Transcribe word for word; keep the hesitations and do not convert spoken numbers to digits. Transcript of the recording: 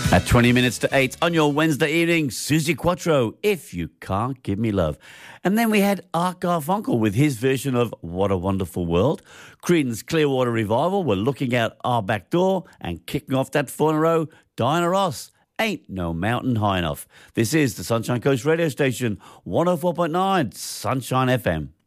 At twenty minutes to eight on your Wednesday evening, Susie Quattro, If You Can't Give Me Love. And then we had Art Garfunkel with his version of What a Wonderful World. Creedence Clearwater Revival were looking out our back door, and kicking off that four in a row, Diana Ross, Ain't No Mountain High Enough. This is the Sunshine Coast radio station, one oh four point nine Sunshine F M.